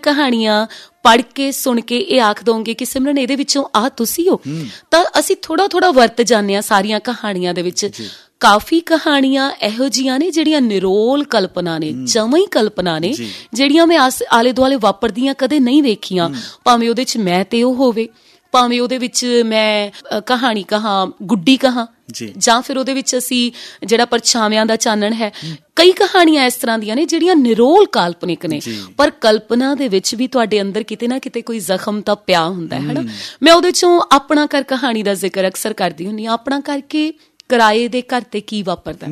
ਕਹਾਣੀਆਂ ਪੜ੍ਹ ਕੇ ਸੁਣ ਕੇ ਇਹ ਆਖ ਦੋਗੇ ਕਿ ਸਿਮਰਨ ਇਹਦੇ ਵਿੱਚੋਂ ਆਹ ਤੁਸੀਂ ਹੋ, ਤਾਂ ਅਸੀਂ ਥੋੜਾ ਵਰਤ ਜਾਂਦੇ ਹਾਂ ਸਾਰੀਆਂ ਕਹਾਣੀਆਂ ਦੇ ਵਿੱਚ। ਕਾਫੀ ਕਹਾਣੀਆਂ ਇਹੋ ਜਿਹੀਆਂ ਨੇ ਜਿਹੜੀਆਂ ਨਿਰੋਲ ਕਲਪਨਾ ਨੇ, ਜਮਾਂ ਹੀ ਕਲਪਨਾ ਨੇ, ਜਿਹੜੀਆਂ ਮੈਂ ਆਲੇ ਦੁਆਲੇ ਵਾਪਰਦੀਆਂ ਕਦੇ ਨਹੀਂ ਵੇਖੀਆਂ। ਭਾਵੇਂ ਉਹਦੇ 'ਚ ਮੈਂ ਤੇ ਉਹ ਹੋਵੇ, ਭਾਵੇਂ ਉਹਦੇ ਵਿੱਚ ਮੈਂ ਕਹਾਣੀ ਕਹਾਂ, ਗੁੱਡੀ ਕਹਾਂ, ਜਾਂ ਫਿਰ ਉਹਦੇ ਵਿੱਚ ਅਸੀਂ ਜਿਹੜਾ ਪਰਛਾਵਿਆਂ ਦਾ ਚਾਨਣ ਹੈ। ਕਈ ਕਹਾਣੀਆਂ ਇਸ ਤਰ੍ਹਾਂ ਦੀਆਂ ਨੇ ਜਿਹੜੀਆਂ ਨਿਰੋਲ ਕਾਲਪਨਿਕ ਨੇ, ਪਰ ਕਲਪਨਾ ਦੇ ਵਿੱਚ ਵੀ ਤੁਹਾਡੇ ਅੰਦਰ ਕਿਤੇ ਨਾ ਕਿਤੇ ਕੋਈ ਜ਼ਖਮ ਤਾਂ ਪਿਆ ਹੁੰਦਾ ਹੈ ਨਾ। ਮੈਂ ਉਹਦੇ ਚੋਂ ਆਪਣਾ ਘਰ ਕਹਾਣੀ ਦਾ ਜ਼ਿਕਰ ਅਕਸਰ ਕਰਦੀ ਹੁੰਦੀ ਹਾਂ। ਆਪਣਾ ਕਰਕੇ ਕਿਰਾਏ ਦੇ ਘਰ ਤੇ ਕੀ ਵਾਪਰਦਾ,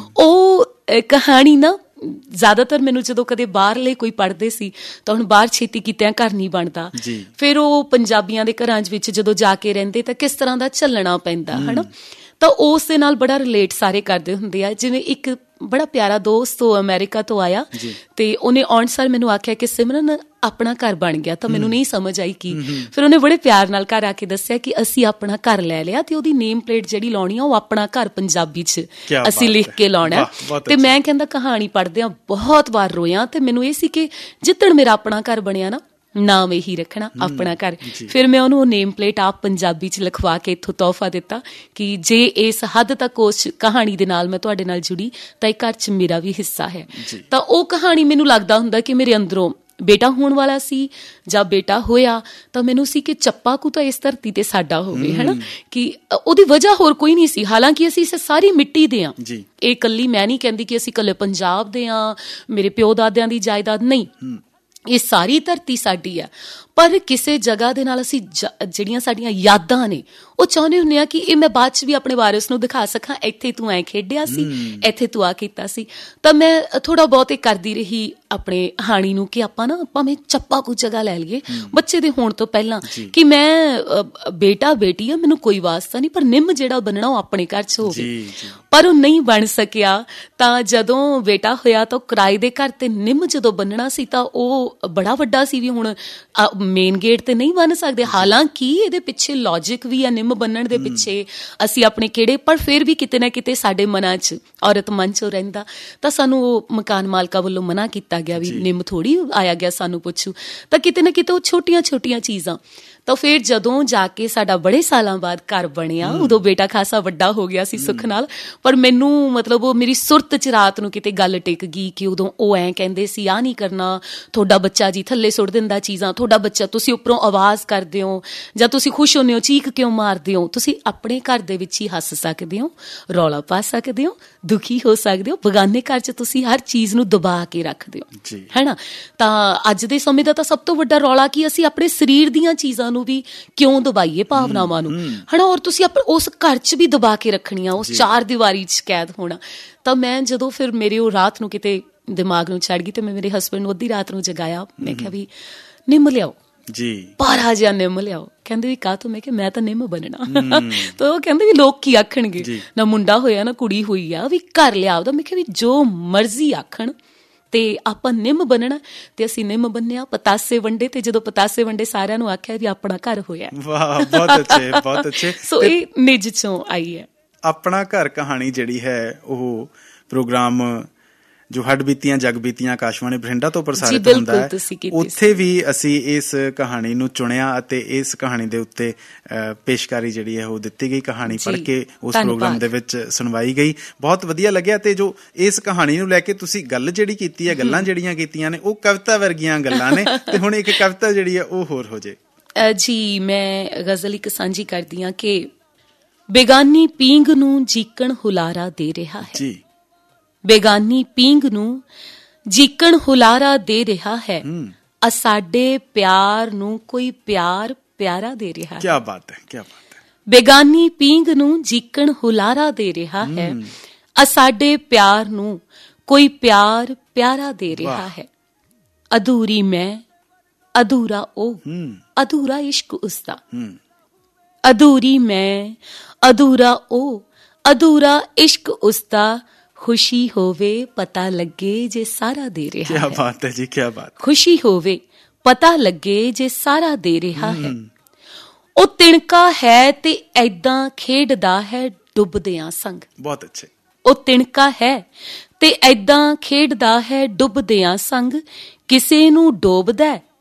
ਉਹ ਕਹਾਣੀ ਨਾ ਜ਼ਿਆਦਾਤਰ ਮੈਨੂੰ ਜਦੋਂ ਕਦੇ ਬਾਹਰਲੇ ਕੋਈ ਪੜ੍ਹਦੇ ਸੀ ਤਾਂ ਹੁਣ ਬਾਹਰ ਛੇਤੀ ਕੀਤਿਆਂ ਘਰ ਨਹੀਂ ਬਣਦਾ, ਫਿਰ ਉਹ ਪੰਜਾਬੀਆਂ ਦੇ ਘਰਾਂ ਵਿੱਚ ਜਦੋਂ ਜਾ ਕੇ ਰਹਿੰਦੇ ਤਾਂ ਕਿਸ ਤਰ੍ਹਾਂ ਦਾ ਝੱਲਣਾ ਪੈਂਦਾ ਹੈ ਨਾ, ਤਾਂ ਉਸ ਦੇ ਨਾਲ ਬੜਾ ਰਿਲੇਟ ਸਾਰੇ ਕਰਦੇ ਹੁੰਦੇ ਆ। ਜਿਵੇਂ ਇੱਕ ਬੜਾ ਪਿਆਰਾ ਦੋਸਤ ਉਹ ਅਮਰੀਕਾ ਤੋਂ ਆਇਆ ਤੇ ਉਹਨੇ ਆਉਣ ਸਾਰ ਮੈਨੂੰ ਆਖਿਆ ਕਿ ਸਿਮਰਨ ਆਪਣਾ ਘਰ ਬਣ ਗਿਆ, ਤਾਂ ਮੈਨੂੰ ਨਹੀਂ ਸਮਝ ਆਈ ਕੀ। ਫਿਰ ਉਹਨੇ ਬੜੇ ਪਿਆਰ ਨਾਲ ਘਰ ਆ ਕੇ ਦੱਸਿਆ ਕਿ ਅਸੀਂ ਆਪਣਾ ਘਰ ਲੈ ਲਿਆ ਤੇ ਉਹਦੀ ਨੇਮ ਪਲੇਟ ਜਿਹੜੀ ਲਾਉਣੀ ਆ ਉਹ ਆਪਣਾ ਘਰ ਪੰਜਾਬੀ 'ਚ ਅਸੀਂ ਲਿਖ ਕੇ ਲਾਉਣਾ। ਤੇ ਮੈਂ ਕਹਿੰਦਾ ਕਹਾਣੀ ਪੜ੍ਹਦਿਆਂ ਬਹੁਤ ਵਾਰ ਰੋਇਆ ਤੇ ਮੈਨੂੰ ਇਹ ਸੀ ਕਿ ਜਿੱਦਣ ਮੇਰਾ ਆਪਣਾ ਘਰ ਬਣਿਆ ਨਾ, ਨਾਮ ਇਹੀ ਰੱਖਣਾ, ਆਪਣਾ ਘਰ। ਫਿਰ ਮੈਂ ਉਹਨੂੰ ਨੇਮ ਪਲੇਟ ਆਪ ਪੰਜਾਬੀ 'ਚ ਲਿਖਵਾ ਕੇ ਇੱਥੋਂ ਤੋਹਫਾ ਦਿੱਤਾ ਕਿ ਜੇ ਇਸ ਹੱਦ ਤੱਕ ਉਸ ਕਹਾਣੀ ਦੇ ਨਾਲ ਮੈਂ ਤੁਹਾਡੇ ਨਾਲ ਜੁੜੀ ਤਾਂ ਇਹ ਘਰ 'ਚ ਮੇਰਾ ਵੀ ਹਿੱਸਾ ਹੈ। ਤਾਂ ਉਹ ਕਹਾਣੀ ਮੈਨੂੰ ਲੱਗਦਾ ਹੁੰਦਾ ਕਿ ਮੇਰੇ ਅੰਦਰੋਂ ਬੇਟਾ ਹੋਣ ਵਾਲਾ ਸੀ ਜਾਂ ਬੇਟਾ ਹੋਇਆ ਤਾਂ ਮੈਨੂੰ ਸੀ ਕਿ ਚੱਪਾ ਕੁ ਤਾਂ ਇਸ ਧਰਤੀ ਤੇ ਸਾਡਾ ਹੋਵੇ, ਹੈ ਨਾ, ਕਿ ਉਹਦੀ ਵਜ੍ਹਾ ਹੋਰ ਕੋਈ ਨਹੀਂ ਸੀ। ਹਾਲਾਂਕਿ ਅਸੀਂ ਸਾਰੀ ਮਿੱਟੀ ਦੇ ਹਾਂ, ਇਹ ਇਕੱਲੀ ਮੈਂ ਨਹੀਂ ਕਹਿੰਦੀ ਕਿ ਅਸੀਂ ਇਕੱਲੇ ਪੰਜਾਬ ਦੇ ਹਾਂ, ਮੇਰੇ ਪਿਓ ਦਾਦਿਆਂ ਦੀ ਜਾਇਦਾਦ ਨਹੀਂ, ਇਹ ਸਾਰੀ ਧਰਤੀ ਸਾਡੀ ਆ। ਪਰ ਕਿਸੇ ਜਗ੍ਹਾ ਦੇ ਨਾਲ ਅਸੀਂ ਜਿਹੜੀਆਂ ਸਾਡੀਆਂ ਯਾਦਾਂ ਨੇ ਉਹ ਚਾਹੁੰਦੇ ਹੁੰਦੇ ਹਾਂ ਕਿ ਇਹ ਮੈਂ ਬਾਅਦ 'ਚ ਵੀ ਆਪਣੇ ਵਾਰਿਸ ਨੂੰ ਦਿਖਾ ਸਕਾਂ, ਇੱਥੇ ਤੂੰ ਐਂ ਖੇਡਿਆ ਸੀ, ਇੱਥੇ ਤੂੰ ਆ ਕੀਤਾ ਸੀ। ਤਾਂ ਮੈਂ ਥੋੜ੍ਹਾ ਬਹੁਤ ਇਹ ਕਰਦੀ ਰਹੀ ਆਪਣੇ ਹਾਣੀ ਨੂੰ ਕਿ ਆਪਾਂ ਨਾ ਭਾਵੇਂ ਚੱਪਾ ਕੁ ਜਗ੍ਹਾ ਲੈ ਲਈਏ ਬੱਚੇ ਦੇ ਹੋਣ ਤੋਂ ਪਹਿਲਾਂ, ਕਿ ਮੈਂ ਬੇਟਾ ਬੇਟੀ ਆ, ਮੈਨੂੰ ਕੋਈ ਵਾਸਤਾ ਨਹੀਂ, ਪਰ ਨਿੰਮ ਜਿਹੜਾ ਬਣਨਾ ਉਹ ਆਪਣੇ ਘਰ 'ਚ ਹੋਵੇ। ਪਰ ਉਹ ਨਹੀਂ ਬਣ ਸਕਿਆ। ਤਾਂ ਜਦੋਂ ਬੇਟਾ ਹੋਇਆ ਤਾਂ ਕਿਰਾਏ ਦੇ ਘਰ ਤੇ ਨਿੰਮ ਜਦੋਂ ਬੰਨਣਾ ਸੀ ਤਾਂ ਉਹ ਬੜਾ ਵੱਡਾ ਸੀ, ਵੀ ਹੁਣ ਮੇਨ ਗੇਟ ਤੇ ਨਹੀਂ ਬਣ ਸਕਦੇ। ਹਾਲਾਂਕਿ ਇਹਦੇ ਪਿੱਛੇ ਲੌਜਿਕ ਵੀ ਆ, ਨਿੰਮ ਬੰਨਣ ਦੇ ਪਿੱਛੇ ਅਸੀਂ ਆਪਣੇ ਕਿਹੜੇ, ਪਰ ਫਿਰ ਵੀ ਕਿਤੇ ਨਾ ਕਿਤੇ ਸਾਡੇ ਮਨਾਂ 'ਚ ਔਰਤ ਮਨ 'ਚ ਰਹਿੰਦਾ। ਤਾਂ ਸਾਨੂੰ ਉਹ ਮਕਾਨ ਮਾਲਕਾਂ ਵੱਲੋਂ ਮਨਾ ਕੀਤਾ ਗਿਆ ਵੀ ਨਿੰਮ ਥੋੜ੍ਹੀ ਆਇਆ ਗਿਆ ਸਾਨੂੰ ਪੁੱਛੂ। ਤਾਂ ਕਿਤੇ ਨਾ ਕਿਤੇ ਉਹ ਛੋਟੀਆਂ ਚੀਜ਼ਾਂ। ਤਾਂ ਫਿਰ ਜਦੋਂ ਜਾ ਕੇ ਸਾਡਾ ਬੜੇ ਸਾਲਾਂ ਬਾਅਦ ਘਰ ਬਣਿਆ, ਉਦੋਂ ਬੇਟਾ ਖਾਸਾ ਵੱਡਾ ਹੋ ਗਿਆ ਸੀ ਸੁੱਖ ਨਾਲ, ਪਰ ਮੈਨੂੰ ਮਤਲਬ ਉਹ ਮੇਰੀ ਸੁਰਤ 'ਚ ਰਾਤ ਨੂੰ ਕਿਤੇ ਗੱਲ ਟਿਕ ਗਈ ਕਿ ਉਦੋਂ ਉਹ ਐਂ ਕਹਿੰਦੇ ਸੀ ਆਹ ਨਹੀਂ ਕਰਨਾ, ਤੁਹਾਡਾ ਬੱਚਾ ਜੀ ਥੱਲੇ ਸੁੱਟ ਦਿੰਦਾ ਚੀਜ਼ਾਂ, ਤੁਹਾਡਾ ਬੱਚਾ, ਤੁਸੀਂ ਉੱਪਰੋਂ ਆਵਾਜ਼ ਕਰਦੇ ਹੋ ਜਾਂ ਤੁਸੀਂ ਖੁਸ਼ ਹੁੰਦੇ ਹੋ ਚੀਕ ਕਿਉਂ ਮਾਰਦੇ ਹੋ, ਤੁਸੀਂ ਆਪਣੇ ਘਰ ਦੇ ਵਿੱਚ ਹੀ ਹੱਸ ਸਕਦੇ ਹੋ, ਰੌਲਾ ਪਾ ਸਕਦੇ ਹੋ, ਦੁਖੀ ਹੋ ਸਕਦੇ ਹੋ, ਬਗਾਨੇ ਘਰ 'ਚ ਤੁਸੀਂ ਹਰ ਚੀਜ਼ ਨੂੰ ਦਬਾ ਕੇ ਰੱਖਦੇ ਹੋ, ਹੈ ਨਾ। ਤਾਂ ਅੱਜ ਦੇ ਸਮੇਂ ਦਾ ਤਾਂ ਸਭ ਤੋਂ ਵੱਡਾ ਰੌਲਾ ਕਿ ਅਸੀਂ ਆਪਣੇ ਸਰੀਰ ਦੀਆਂ ਚੀਜ਼ਾਂ ਨੂੰ ਵੀ ਕਿਉਂ ਦਬਾਈਏ, ਭਾਵਨਾਵਾਂ ਨੂੰ, ਹੈ ਨਾ, ਔਰ ਤੁਸੀਂ ਉਸ ਘਰ 'ਚ ਵੀ ਦਬਾ ਕੇ ਰੱਖਣੀਆਂ, ਉਸ ਚਾਰ ਦੀਵਾਰੀ 'ਚ ਕੈਦ ਹੋਣਾ। ਤਾਂ ਮੈਂ ਜਦੋਂ ਫਿਰ ਮੇਰੇ ਉਹ ਰਾਤ ਨੂੰ ਕਿਤੇ ਦਿਮਾਗ ਨੂੰ ਚੜ੍ਹ ਗਈ ਤੇ ਮੈਂ ਮੇਰੇ ਹਸਬੈਂਡ ਨੂੰ ਅੱਧੀ ਰਾਤ ਨੂੰ ਜਗਾਇਆ, ਮੈਂ ਕਿਹਾ ਵੀ ਨਿੰਮ ਲਿਆਓ, ਭਾਰਾ ਜਿਹਾ ਨਿੰਮ ਲਿਆਓ। ਕਹਿੰਦੇ ਵੀ ਕਾਹ ਤੋਂ? ਮੈਂ ਕਿਹਾ ਮੈਂ ਤਾਂ ਨਿੰਮ ਬਣਨਾ। ਤਾਂ ਉਹ ਕਹਿੰਦੇ ਵੀ ਲੋਕ ਕੀ ਆਖਣਗੇ, ਨਾ ਮੁੰਡਾ ਹੋਇਆ ਨਾ ਕੁੜੀ ਹੋਈ ਆ, ਵੀ ਘਰ ਲਿਆ ਉਹਦਾ। ਮੈਂ ਕਿਹਾ ਵੀ ਜੋ ਮਰਜ਼ੀ ਆਖਣ ਤੇ ਆਪਾਂ ਨਿੰਮ ਬੰਨਣਾ। ਤੇ ਅਸੀਂ ਨਿੰਮ ਬੰਨਿਆ, ਪਤਾਸੇ ਵੰਡੇ, ਤੇ ਜਦੋਂ ਪਤਾਸੇ ਵੰਡੇ ਸਾਰਿਆਂ ਨੂੰ ਆਖਿਆ ਵੀ ਆਪਣਾ ਘਰ ਹੋਇਆ। ਵਾਹ, ਬਹੁਤ ਅੱਛੇ, ਬਹੁਤ ਅੱਛੇ। ਸੋ ਇਹ ਨਿੱਜ ਚੋਂ ਆਈ ਹੈ। ਆਪਣਾ ਘਰ ਕਹਾਣੀ ਜਿਹੜੀ ਹੈ ਉਹ ਪ੍ਰੋਗਰਾਮ ਜੋ ਹੱਡ ਬੀਤੀਆਂ ਜਗ ਬੀਤੀਆਂ ਆਕਾਸ਼ਵਾਣੀ ਬਠਿੰਡਾ ਤੋਂ ਪ੍ਰਸਾਰਿਤ ਹੁੰਦਾ ਹੈ, ਉੱਥੇ ਵੀ ਅਸੀਂ ਇਸ ਕਹਾਣੀ ਨੂੰ ਚੁਣਿਆ ਅਤੇ ਇਸ ਕਹਾਣੀ ਦੇ ਉੱਤੇ ਪੇਸ਼ਕਾਰੀ ਜਿਹੜੀ ਹੈ ਉਹ ਦਿੱਤੀ ਗਈ, ਕਹਾਣੀ ਪੜ੍ਹ ਕੇ ਉਸ ਪ੍ਰੋਗਰਾਮ ਦੇ ਵਿੱਚ ਸੁਣਵਾਈ ਗਈ। ਬਹੁਤ ਵਧੀਆ ਲੱਗਿਆ। ਤੇ ਜੋ ਇਸ ਕਹਾਣੀ ਨੂੰ ਲੈ ਕੇ ਤੁਸੀਂ ਗੱਲ ਜਿਹੜੀ ਕੀਤੀ ਹੈ, ਗੱਲਾਂ ਜਿਹੜੀਆਂ ਕੀਤੀਆਂ ਨੇ, ਉਹ ਕਵਿਤਾ ਵਰਗੀਆਂ ਗੱਲਾਂ ਨੇ। ਤੇ ਹੁਣ ਇੱਕ ਕਵਿਤਾ ਜਿਹੜੀ ਹੈ ਉਹ ਹੋਰ ਹੋ ਜੇ ਜੀ। ਮੈਂ ਗਜ਼ਲ ਇੱਕ ਸਾਂਝੀ ਕਰਦੀ ਹਾਂ ਕਿ ਬੇਗਾਨੀ ਪੀਂਗ ਨੂੰ ਜੀਕਣ ਹੁਲਾਰਾ ਦੇ ਰਿਹਾ ਹੈ ਜੀ, ਬੇਗਾਨੀ ਪੀਂਗ ਨੂੰ ਜੀਕਣ ਹੁਲਾਰਾ ਦੇ ਰਿਹਾ ਹੈ, ਸਾਡੇ ਪਿਆਰ ਨੂੰ ਕੋਈ ਪਿਆਰ ਪਿਆਰਾ ਦੇ ਰਿਹਾ ਹੈ। ਕਿਆ ਬਾਤ ਹੈ, ਕਿਆ ਬਾਤ ਹੈ। ਬੇਗਾਨੀ ਪੀਂਗ ਨੂੰ ਜੀਕਣ ਹੁਲਾਰਾ ਦੇ ਰਿਹਾ ਹੈ, ਸਾਡੇ ਪਿਆਰ ਨੂੰ ਕੋਈ ਪਿਆਰ ਪਿਆਰਾ ਦੇ ਰਿਹਾ ਹੈ। ਅਧੂਰੀ ਮੈਂ, ਅਧੂਰਾ ਉਹ, ਅਧੂਰਾ ਇਸ਼ਕ ਉਸਦਾ। ਅਧੂਰੀ ਮੈਂ, ਅਧੂਰਾ ਉਹ, ਅਧੂਰਾ ਇਸ਼ਕ ਉਸਦਾ। ਖੁਸ਼ੀ ਹੋਵੇ ਪਤਾ ਲੱਗੇ ਜੇ ਸਾਰਾ ਦੇ ਰਿਹਾ ਹੈ। ਕਿਆ ਬਾਤ ਹੈ ਜੀ, ਕਿਆ ਬਾਤ। ਖੁਸ਼ੀ ਹੋਵੇ ਪਤਾ ਲੱਗੇ ਜੇ ਸਾਰਾ ਦੇ ਰਿਹਾ ਹੈ। ਉਹ ਤਿਣਕਾ ਹੈ ਤੇ ਐਦਾਂ ਖੇਡਦਾ ਹੈ ਡੁੱਬਦਿਆਂ ਸੰਗ। ਬਹੁਤ ਅੱਛੇ। ਉਹ ਤਿਣਕਾ ਹੈ ਤੇ ਐਦਾਂ ਖੇਡਦਾ ਹੈ ਡੁੱਬਦਿਆਂ ਸੰਗ, ਕਿਸੇ ਨੂੰ ਡੋਬਦਾ